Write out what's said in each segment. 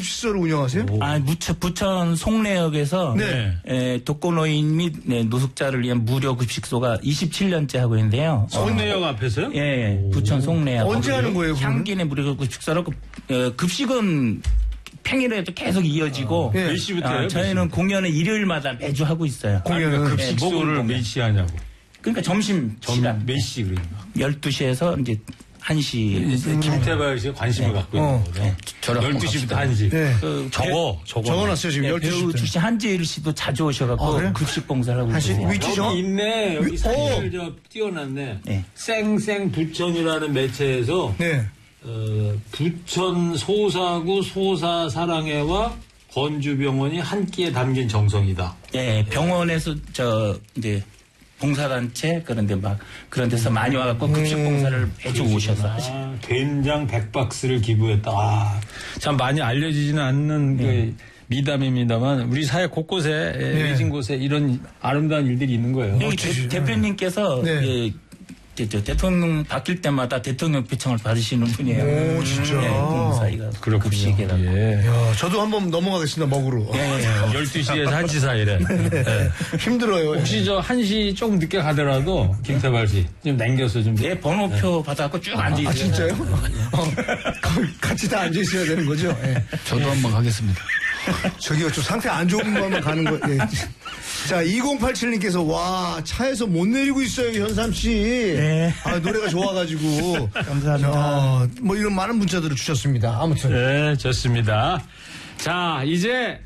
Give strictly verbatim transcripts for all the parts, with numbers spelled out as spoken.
무료급식소를 운영하세요? 아, 부천, 부천 송내역에서 네. 에, 독거노인 및 네, 노숙자를 위한 무료급식소가 이십칠 년째 하고 있는데요. 송내역 어. 앞에서요? 예, 예. 부천 송내역. 언제 하는 거예요? 향기내 무료급식소라고 어, 급식은 평일에도 계속 이어지고 아, 네. 몇 시부터요? 아, 저희는 공연을 일요일마다 매주 하고 있어요. 공연은 아니, 급식소를 네, 몇 시 하냐고. 그러니까 점심 시간 몇 시 그러니까. 열두 시에서 이제 한 시. 김태발 씨가 관심을 네. 갖고 있는 어. 거죠. 네. 열두 시부터 한 시. 네. 그 적어, 적어. 적어놨어요, 지금 네, 열두 배우 시부터. 출신 한지일 씨도 자주 오셔갖고 아, 그래요? 급식 봉사를 하고 한시 있어요. 위치 정 여기 있네. 여기 위- 사진을 저 띄워놨네. 네. 쌩쌩 부천이라는 매체에서 네. 어, 부천 소사구 소사사랑회와 건주병원이 한 끼에 담긴 정성이다. 예, 병원에서 저 이제 봉사단체 그런데 막 그런 데서 많이 와갖고 급식 봉사를 매주 오셔서 하시고. 아, 된장 백 박스를 기부했다. 아, 참 많이 알려지지는 않는 그 미담입니다만 우리 사회 곳곳에 외진 곳에 이런 아름다운 일들이 있는 거예요. 여기 대, 대표님께서 네. 예, 저, 저 대통령 바뀔 때마다 대통령 표창을 받으시는 분이에요. 오, 진짜. 예, 봉사이가 그렇군요. 급식에다가. 예. 야, 저도 한번 넘어가겠습니다, 먹으러. 열두 시에서 한 시 사이래. 네. 힘들어요. 혹시 저 한 시 조금 늦게 가더라도 김태발 씨 좀 남겨서 좀. 예, 번호표 받아갖고 쭉 앉아있어요. 아, 진짜요? 어, 거의 같이 다 앉아 있어야 되는 거죠? 예. 저도 한번 가겠습니다. 저기요, 좀 상태 안 좋은 것만 가는 거. 예. 자, 이공팔칠님께서 와, 차에서 못 내리고 있어요, 현삼 씨. 네. 아, 노래가 좋아가지고. 감사합니다. 자, 뭐 이런 많은 문자들을 주셨습니다. 아무튼. 네, 좋습니다. 자, 이제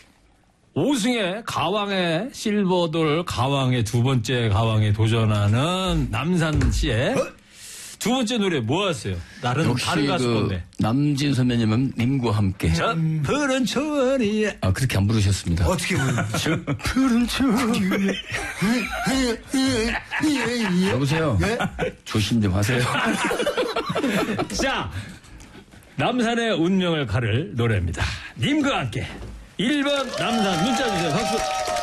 오승의 가왕의 실버돌 가왕의 두 번째 가왕에 도전하는 남산 씨의 두 번째 노래 뭐 하세요? 나름 역시 다른 가수 그 건데. 남진 선배님은 님과 함께. 저 푸른 초원이에. 아, 그렇게 안 부르셨습니다. 어떻게 보면. 푸른 초원. 여보세요. 예? 조심 좀 하세요. 자, 남산의 운명을 가를 노래입니다. 님과 함께 일 번 남산 문자 주세요. 박수.